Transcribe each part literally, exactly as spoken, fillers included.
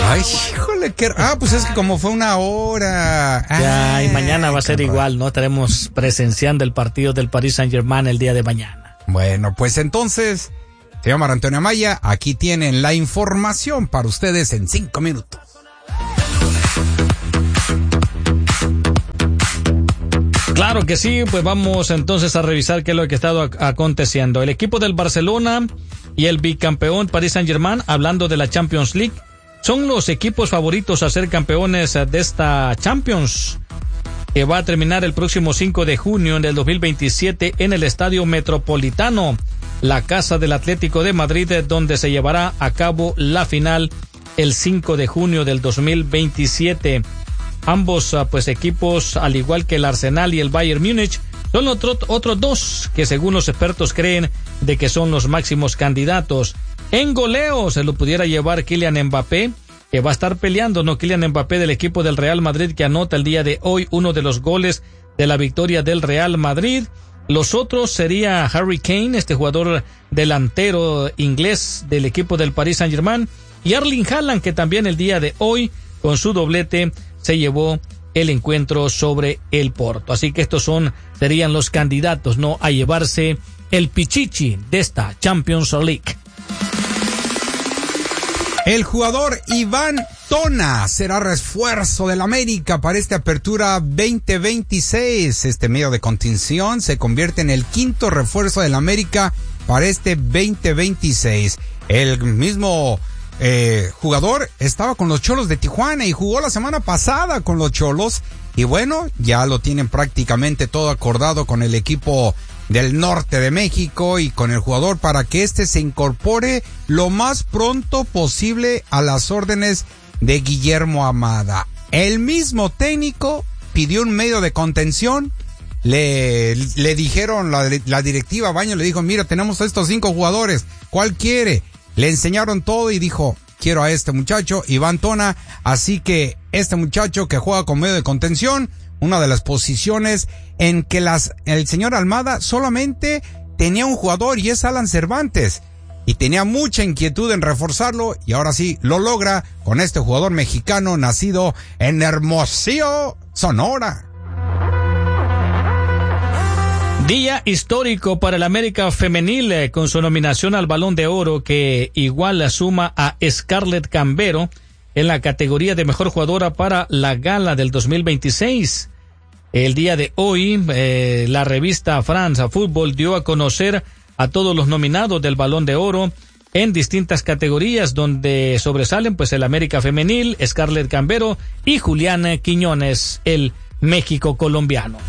Ay, híjole, qué... Ah, pues es que como fue una hora. Ya, Ay, y mañana va a ser cabrón. igual, ¿no? Estaremos presenciando el partido del Paris Saint-Germain el día de mañana. Bueno, pues entonces, señor Mar Antonio Amaya, aquí tienen la información para ustedes en cinco minutos. Claro que sí, pues vamos entonces a revisar qué es lo que ha estado ac- aconteciendo. El equipo del Barcelona y el bicampeón Paris Saint-Germain, hablando de la Champions League, son los equipos favoritos a ser campeones de esta Champions, que va a terminar el próximo cinco de junio del dos mil veintisiete en el Estadio Metropolitano, la casa del Atlético de Madrid, donde se llevará a cabo la final el cinco de junio del dos mil veintisiete. Ambos pues equipos, al igual que el Arsenal y el Bayern Múnich, son otro, otros dos que según los expertos creen de que son los máximos candidatos. En goleo se lo pudiera llevar Kylian Mbappé, que va a estar peleando, ¿no? Kylian Mbappé del equipo del Real Madrid, que anota el día de hoy uno de los goles de la victoria del Real Madrid. Los otros sería Harry Kane, este jugador delantero inglés del equipo del Paris Saint-Germain, y Erling Haaland, que también el día de hoy, con su doblete, se llevó el encuentro sobre el Porto. Así que estos son, serían los candidatos, ¿no?, a llevarse el pichichi de esta Champions League. El jugador Iván Tona será refuerzo del América para esta apertura veinte veintiséis. Este medio de contención se convierte en el quinto refuerzo del América para este veinte veintiséis. El mismo eh, jugador estaba con los Cholos de Tijuana y jugó la semana pasada con los Cholos. Y bueno, ya lo tienen prácticamente todo acordado con el equipo del norte de México y con el jugador para que éste se incorpore lo más pronto posible a las órdenes de Guillermo Almada. El mismo técnico pidió un medio de contención, le, le dijeron, la, la directiva Baño le dijo, mira, tenemos a estos cinco jugadores, ¿cuál quiere? Le enseñaron todo y dijo, quiero a este muchacho, Iván Tona, así que este muchacho que juega con medio de contención, una de las posiciones en que las el señor Almada solamente tenía un jugador y es Alan Cervantes, y tenía mucha inquietud en reforzarlo y ahora sí lo logra con este jugador mexicano nacido en Hermosillo, Sonora. Día histórico para el América Femenil, eh, con su nominación al Balón de Oro, que igual la suma a Scarlett Cambero en la categoría de mejor jugadora para la gala del dos mil veintiséis. El día de hoy, eh, la revista France Football dio a conocer a todos los nominados del Balón de Oro en distintas categorías, donde sobresalen pues el América Femenil, Scarlett Cambero y Juliana Quiñones, el México colombiano.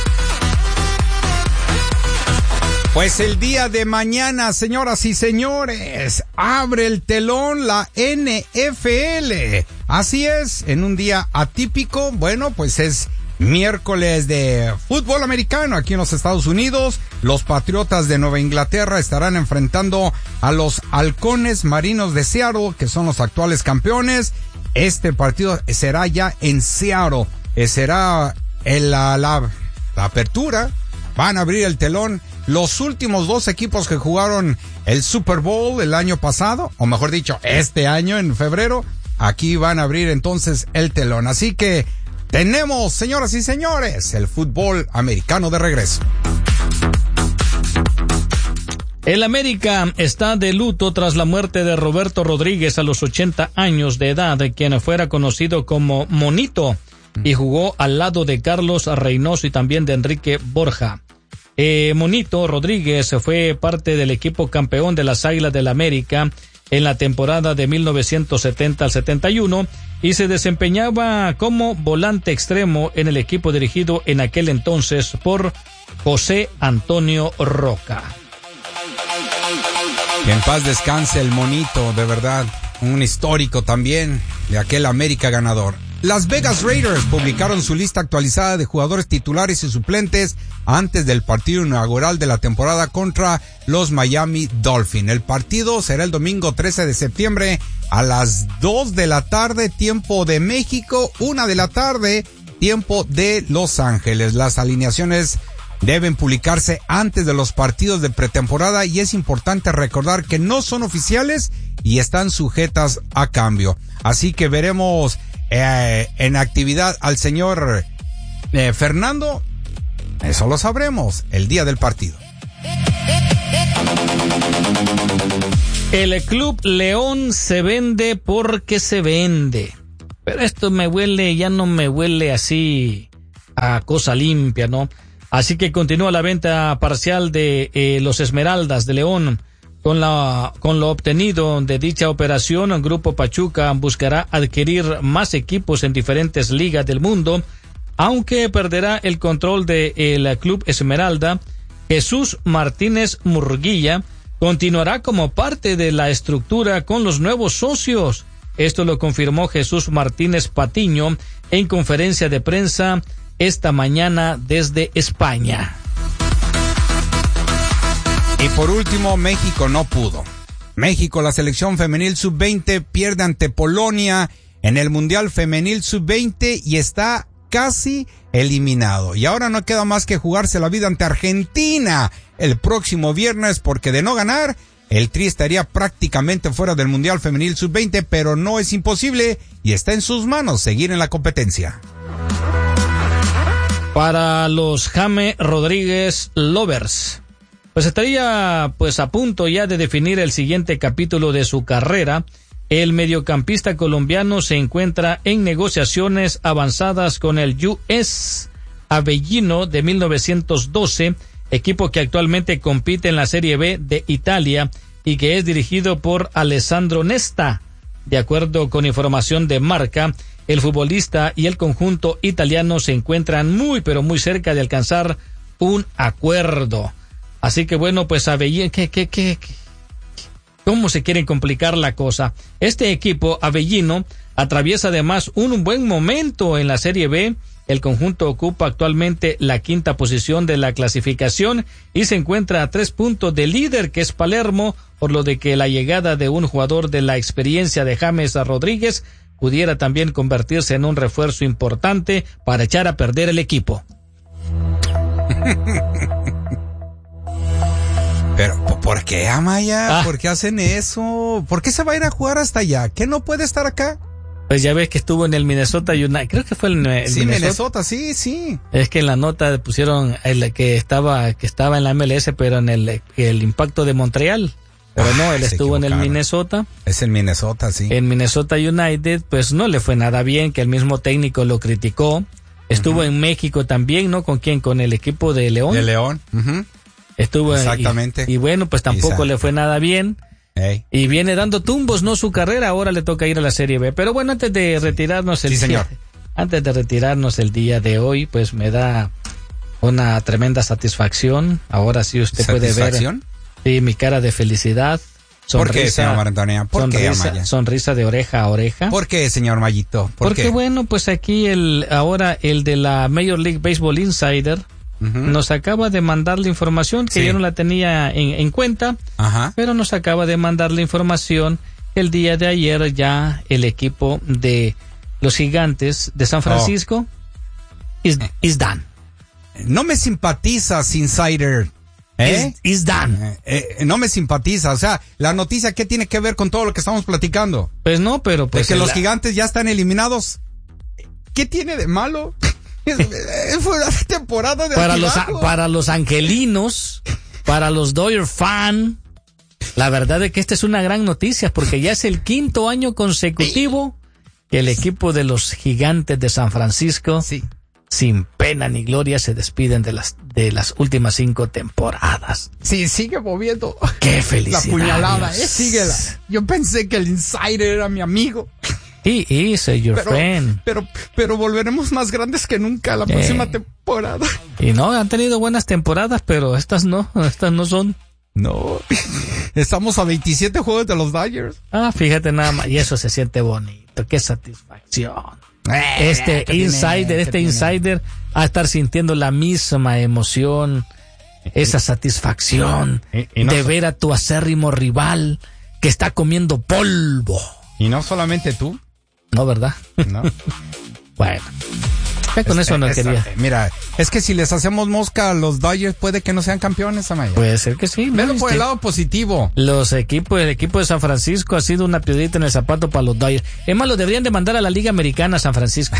Pues el día de mañana, señoras y señores, abre el telón la N F L. Así es, en un día atípico, bueno, pues es miércoles de fútbol americano aquí en los Estados Unidos. Los Patriotas de Nueva Inglaterra estarán enfrentando a los Halcones Marinos de Seattle, que son los actuales campeones. Este partido será ya en Seattle, será en la, la, la apertura. Van a abrir el telón los últimos dos equipos que jugaron el Super Bowl el año pasado, o mejor dicho, este año en febrero. Aquí van a abrir entonces el telón. Así que tenemos, señoras y señores, el fútbol americano de regreso. El América está de luto tras la muerte de Roberto Rodríguez a los ochenta años de edad, quien fuera conocido como Monito y jugó al lado de Carlos Reynoso y también de Enrique Borja. Eh, Monito Rodríguez fue parte del equipo campeón de las Águilas del América en la temporada de mil novecientos setenta al setenta y uno y se desempeñaba como volante extremo en el equipo dirigido en aquel entonces por José Antonio Roca. Que en paz descanse el Monito, de verdad, un histórico también de aquel América ganador. Las Vegas Raiders publicaron su lista actualizada de jugadores titulares y suplentes antes del partido inaugural de la temporada contra los Miami Dolphins. El partido será el domingo trece de septiembre a las dos de la tarde, tiempo de México, una de la tarde, tiempo de Los Ángeles. Las alineaciones deben publicarse antes de los partidos de pretemporada y es importante recordar que no son oficiales y están sujetas a cambio. Así que veremos eh, en actividad al señor eh, Fernando. Eso lo sabremos el día del partido. El Club León se vende porque se vende. Pero esto me huele, ya no me huele así a cosa limpia, ¿no? Así que continúa la venta parcial de eh, los Esmeraldas de León. Con la con lo obtenido de dicha operación, el Grupo Pachuca buscará adquirir más equipos en diferentes ligas del mundo, aunque perderá el control del Club Esmeralda. Jesús Martínez Murguía continuará como parte de la estructura con los nuevos socios. Esto lo confirmó Jesús Martínez Patiño en conferencia de prensa esta mañana desde España. Y por último, México no pudo. México, la selección femenil sub veinte, pierde ante Polonia en el Mundial Femenil sub veinte y está casi eliminado. Y ahora no queda más que jugarse la vida ante Argentina el próximo viernes, porque de no ganar, el Tri estaría prácticamente fuera del Mundial Femenil sub veinte, pero no es imposible y está en sus manos seguir en la competencia. Para los James Rodríguez Lovers, pues estaría pues a punto ya de definir el siguiente capítulo de su carrera. El mediocampista colombiano se encuentra en negociaciones avanzadas con el U S Avellino de mil novecientos doce, equipo que actualmente compite en la Serie B de Italia y que es dirigido por Alessandro Nesta. De acuerdo con información de Marca, el futbolista y el conjunto italiano se encuentran muy pero muy cerca de alcanzar un acuerdo. Así que bueno, pues Avellino, ¿qué, qué, qué, qué? ¿Cómo se quieren complicar la cosa? Este equipo Avellino atraviesa además un buen momento en la Serie B. El conjunto ocupa actualmente la quinta posición de la clasificación y se encuentra a tres puntos del líder, que es Palermo, por lo de que la llegada de un jugador de la experiencia de James Rodríguez pudiera también convertirse en un refuerzo importante para echar a perder el equipo. Pero, ¿por qué, Amaya? Ah. ¿Por qué hacen eso? ¿Por qué se va a ir a jugar hasta allá? ¿Qué no puede estar acá? Pues ya ves que estuvo en el Minnesota United, creo que fue el, el sí, Minnesota. Minnesota, sí, sí. Es que en la nota pusieron el que estaba que estaba en la M L S, pero en el, el Impacto de Montreal. Pero no, él estuvo en el Minnesota. Es el Minnesota, sí. En Minnesota United, pues no le fue nada bien, que el mismo técnico lo criticó. Estuvo uh-huh. en México también, ¿no? ¿Con quién? Con el equipo de León. De León. Uh-huh. Estuvo exactamente. Y, y bueno, pues tampoco Exacto. le fue nada bien. Hey. Y viene dando tumbos, ¿no? Su carrera, ahora le toca ir a la Serie B. Pero bueno, antes de retirarnos el sí, día, señor. antes de retirarnos el día de hoy, pues me da una tremenda satisfacción. Ahora sí usted puede ver sí, mi cara de felicidad. Sonrisa, ¿por qué, señor Marantonea? ¿Por sonrisa, qué, Amaya? Sonrisa de oreja a oreja. ¿Por qué, señor Mayito? ¿Por Porque qué? bueno, pues aquí el ahora el de la Major League Baseball Insider uh-huh. nos acaba de mandar la información que sí. yo no la tenía en, en cuenta, Ajá. pero nos acaba de mandar la información que el día de ayer ya el equipo de los Gigantes de San Francisco oh. is, is done. No me simpatizas, Insider. ¿Eh? Is, is done. Eh, eh, no me simpatiza, o sea, la noticia, ¿qué tiene que ver con todo lo que estamos platicando? Pues no, pero pues... De que los la... Gigantes ya están eliminados. ¿Qué tiene de malo? Fue una temporada de para los, para los angelinos, para los Dodger fan, la verdad es que esta es una gran noticia porque ya es el quinto año consecutivo que el equipo de los Gigantes de San Francisco, sí. sin pena ni gloria, se despiden de las de las últimas cinco temporadas. Sí, sigue moviendo. Qué felicidad. La puñalada, eh, síguela. Yo pensé que el Insider era mi amigo. He is your pero, friend. Pero, pero volveremos más grandes que nunca la eh. próxima temporada. Y no, han tenido buenas temporadas, pero estas no, estas no son. No. Estamos a veintisiete juegos de los Dodgers. Ah, fíjate nada más. Y eso se siente bonito. Qué satisfacción. Eh, este insider, tiene, este insider va a estar sintiendo la misma emoción, esa satisfacción y, y no de so- ver a tu acérrimo rival que está comiendo polvo. Y no solamente tú. No, ¿verdad? No. Bueno. Ya con Este, eso no esta- quería. Mira, es que si les hacemos mosca a los Dodgers puede que no sean campeones, Amaya. Puede ser que sí. ¿no? Velo por Este, el lado positivo. Los equipos, el equipo de San Francisco ha sido una piedrita en el zapato para los Dodgers. Es más, los deberían de mandar a la Liga Americana San Francisco.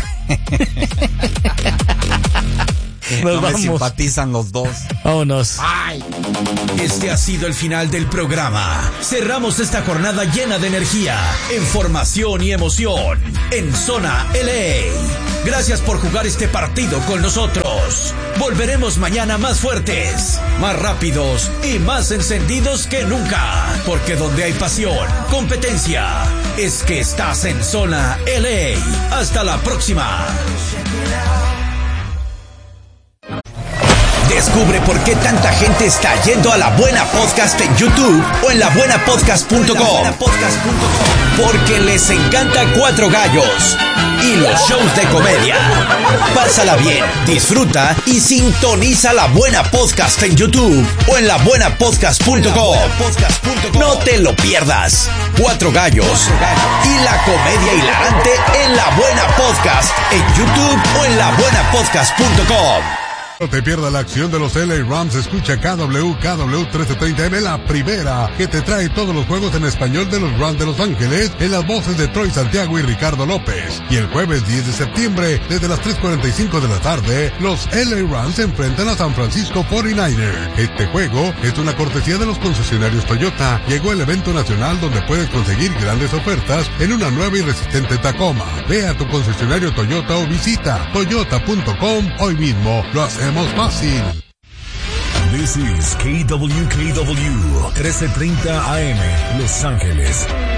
Nos No me vamos. simpatizan los dos. Vámonos. Este ha sido el final del programa. Cerramos esta jornada llena de energía, información y emoción en Zona L A. Gracias por jugar este partido con nosotros. Volveremos mañana más fuertes, más rápidos y más encendidos que nunca. Porque donde hay pasión, competencia, es que estás en Zona L A. Hasta la próxima. Descubre por qué tanta gente está yendo a La Buena Podcast en YouTube o en la buena podcast punto com. Porque les encanta Cuatro Gallos y los shows de comedia. Pásala bien, disfruta y sintoniza La Buena Podcast en YouTube o en la buena podcast punto com. No te lo pierdas. Cuatro Gallos y la comedia hilarante en La Buena Podcast en YouTube o en la buena podcast punto com. No te pierdas la acción de los L A Rams. Escucha K W K W trece treinta M, la primera, que te trae todos los juegos en español de los Rams de Los Ángeles, en las voces de Troy Santiago y Ricardo López. Y el jueves diez de septiembre, desde las tres cuarenta y cinco de la tarde, los L A Rams se enfrentan a San Francisco cuarenta y nueve ers. Este juego es una cortesía de los concesionarios Toyota. Llegó el evento nacional donde puedes conseguir grandes ofertas en una nueva y resistente Tacoma. Ve a tu concesionario Toyota o visita toyota punto com hoy mismo. Lo hacemos fácil. This is K W K W trece treinta A M, Los Ángeles.